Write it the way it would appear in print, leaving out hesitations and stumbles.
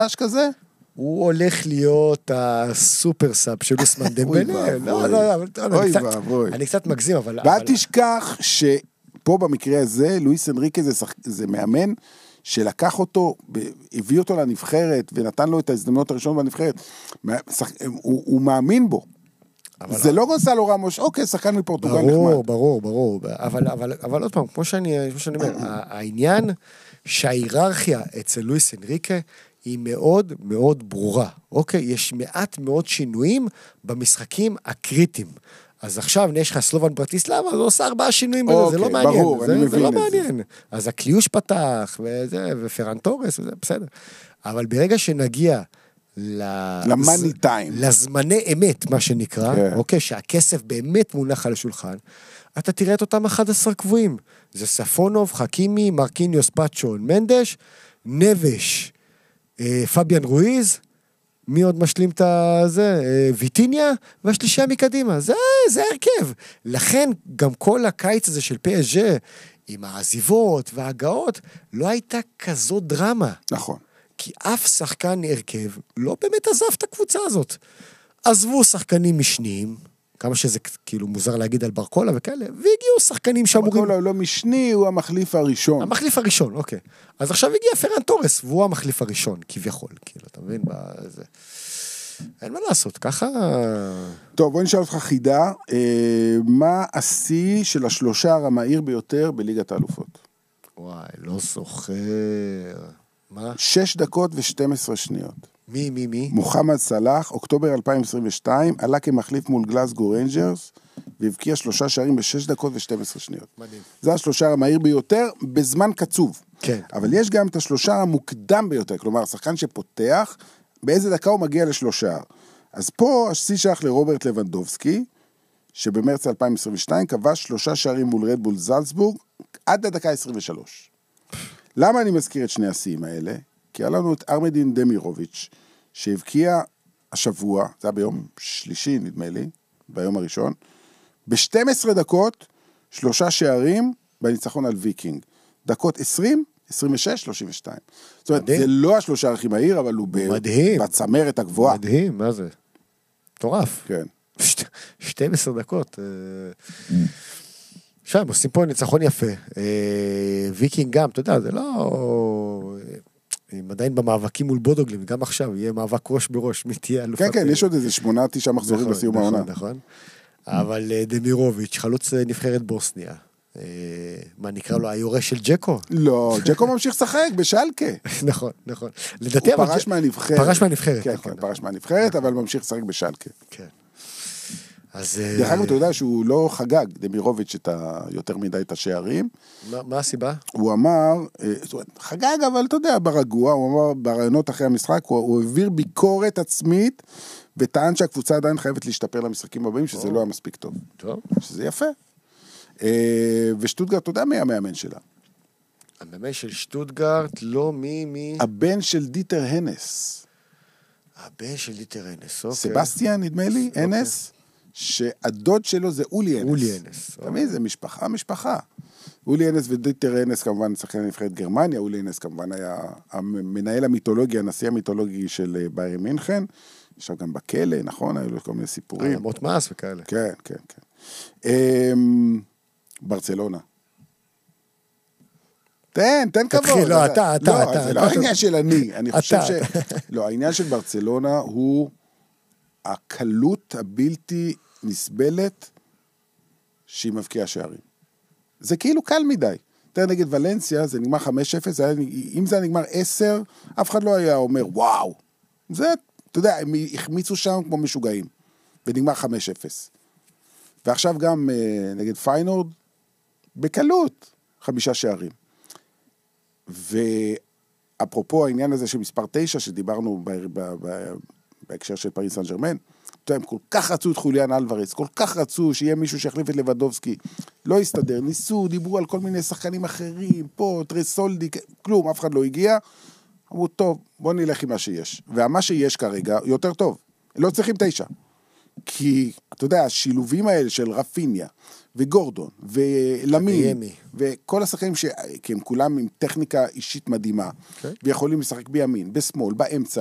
כזה? הוא הולך להיות הסופר סאב של אוסמן דמבלה. אני קצת מגזים, אבל... ואל תשכח שפה במקרה הזה, לואיס אנריקה זה מאמן, שלקח אותו, הביא אותו לנבחרת, ונתן לו את ההזדמנות הראשון בנבחרת. הוא מאמין בו. זה לא גונסלו רמוס, אוקיי, שחקן מפורטוגל נחמד. ברור. אבל עוד פעם, כמו שאני אומר, העניין שההיררכיה אצל לואיס אנריקה היא מאוד מאוד ברורה. אוקיי? יש מעט מאוד שינויים במשחקים הקריטיים. אז עכשיו יש לך סלובן ברטיסלבה, אז הוא עושה 4 שינויים בזה, זה לא מעניין. ברור, אני מבין את זה. אז הקליוש פתח, ופרן טורס, וזה בסדר. אבל ברגע שנגיע למאני טיים. לזמני אמת, מה שנקרא, אוקיי, שהכסף באמת מונח על השולחן, אתה תראה את אותם 11 קבועים. זה ספונוב, חכימי, מרקיניוס, פאצ'ון, מנדש, נבש, פביאן רואיז, מי עוד משלים את זה? ויטיניה, והשלישה מקדימה. זה הרכב. לכן, גם כל הקיץ הזה של PSG, עם העזיבות וההגעות, לא הייתה כזו דרמה. נכון. כי אף שחקן הרכב לא באמת עזב את הקבוצה הזאת. עזבו שחקנים משניים, כמה שזה כאילו מוזר להגיד על ברקולה וכאלה, והגיעו שחקנים שאמורים... ברקולה הוא לא משני, הוא המחליף הראשון. המחליף הראשון, אוקיי. אז עכשיו הגיע פרן טורס, והוא המחליף הראשון, כביכול, כאילו, אתה מבין? אין מה לעשות, ככה... טוב, בוא נשאל אותך חידה, מה השיא של השלושה המהיר ביותר בליגת האלופות? וואי, לא זוכר... מה? 6 דקות ו12 שניות. מי? מוחמד סלאח, אוקטובר 2022, עלה כמחליף מול גלאזגו ריינג'רס, והבקיע 3 שערים ב6 דקות ו12 שניות. מדהים. זה השלושה המהיר ביותר, בזמן קצוב. כן. אבל יש גם את השלושה המוקדם ביותר, כלומר, שחקן שפותח, באיזה דקה הוא מגיע לשלושה. אז פה השיא שייך לרוברט לבנדובסקי, שבמרץ 2022 כבש 3 שערים מול רדבול זלצבורג, עד לדקה 23. למה אני מזכיר את שני השיאים האלה? כי היה לנו את ארמדין דמירוביץ', שהבקיע השבוע, זה היה ביום שלישי נדמה לי, ביום הראשון, ב-12 דקות, 3 שערים בניצחון על ויקינג. דקות 20, 26, 32. זאת אומרת, זה לא השלושה הכי מהיר, אבל הוא בצמרת הגבוהה. מדהים, מה זה? מטורף. כן. 12 דקות. שם, עושים פה ניצחון יפה. ויקינג גם, אתה יודע, זה לא... הם עדיין במאבקים מול בודוגלים, גם עכשיו יהיה מאבק ראש בראש, מי תהיה אלופת... כן, יש עוד איזה 8-9 מחזורים בסיום העונה. נכון. אבל דמירוביץ', חלוץ נבחרת בוסניה. מה נקרא לו, היורש של ג'קו? לא, ג'קו ממשיך לשחק בשלקה. נכון. הוא פרש מהנבחרת. פרש מהנבחרת, נכון. כן, פרש מהנבחרת, אבל ממשיך לשחק בשלקה. כן. דרך אגב, אתה יודע שהוא לא חגג, דמירוביץ' יותר מדי את השערים. מה הסיבה? הוא אמר, חגג, אבל אתה יודע, ברגוע, הוא אמר, ברעיונות אחרי המשחק, הוא העביר ביקורת עצמית, וטען שהקבוצה עדיין חייבת להשתפר למשחקים הבאים, שזה לא היה מספיק טוב. שזה יפה. ושטוטגרט, אתה יודע מי המאמן שלה? המאמן של שטוטגרט, לא מי... הבן של דיטר הנס. הבן של דיטר הנס, אוקיי. סבסטיאן, נדמה לי, הנס. שהדוד שלו זה אולי אנס. תמיד זה משפחה. אולי אנס ודיטר אנס כמובן שחקן נבחרת גרמניה, אולי אנס כמובן היה המנהל המיתולוגי, הנשיא המיתולוגי של ביירן מינכן, עכשיו גם בכלא, נכון? היו לו כל מיני סיפורים. מות מס וכאלה. כן. ברצלונה. תן כבוד. לא, אתה. זה לא העניין של אני חושב לא, העניין של ברצלונה הוא הקלות הבלתי נסבלת שהיא מבקיעה שערים. זה כאילו קל מדי. יותר נגד ולנסיה, זה נגמר 5-0, אם זה נגמר 10, אף אחד לא היה אומר, וואו. זה, אתה יודע, הם החמיצו שם כמו משוגעים, ונגמר 5-0. ועכשיו גם נגד פיינורד, בקלות, 5 שערים. ואפרופו העניין הזה של מספר 9, שדיברנו בהקשר של פריס סן ז'רמן, הם כל כך רצו את חוליאן אלוורס, כל כך רצו שיהיה מישהו שיחליף את לבנדובסקי, לא הסתדר, ניסו, דיברו על כל מיני שחקנים אחרים, פה, טרסולדי, כלום, אף אחד לא הגיע, אמרו, טוב, בוא נלך עם מה שיש, ומה שיש כרגע יותר טוב, לא צריכים 9, כי, אתה יודע, השילובים האלה של רפיניה, וגורדון, ולמין, וכל השחקנים כי הם כולם עם טכניקה אישית מדהימה, ויכולים לשחק בימין, בשמאל, באמצע,